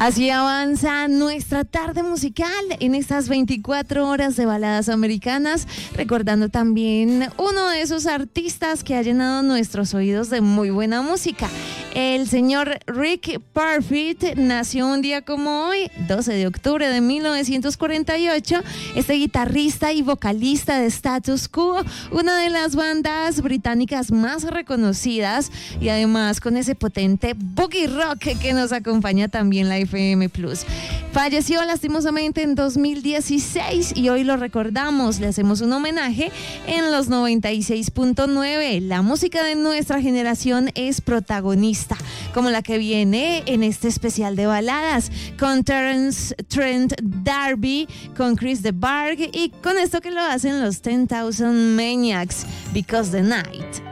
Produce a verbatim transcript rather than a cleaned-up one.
Así avanza nuestra tarde musical en estas veinticuatro horas de baladas americanas, recordando también uno de esos artistas que ha llenado nuestros oídos de muy buena música. El señor Rick Parfitt nació un día como hoy, doce de octubre de mil novecientos cuarenta y ocho. Este guitarrista y vocalista de Status Quo, una de las bandas británicas más reconocidas, y además con ese potente boogie rock que nos acompaña también la F M Plus. Falleció lastimosamente en dos mil dieciséis y hoy lo recordamos, le hacemos un homenaje en los noventa y seis punto nueve. La música de nuestra generación es protagonista, como la que viene en este especial de baladas, con Terence Trent D'Arby, con Chris de Burgh y con esto que lo hacen los ten thousand Maniacs, Because the Night.